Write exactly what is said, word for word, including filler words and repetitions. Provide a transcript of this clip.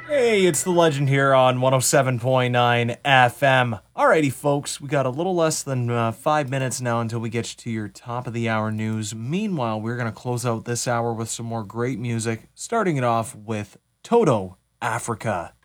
Hey, it's the legend here on one oh seven point nine F M. Alrighty, folks, we got a little less than uh, five minutes now until we get you to your top of the hour news. Meanwhile, we're going to close out this hour with some more great music, starting it off with Toto, Africa.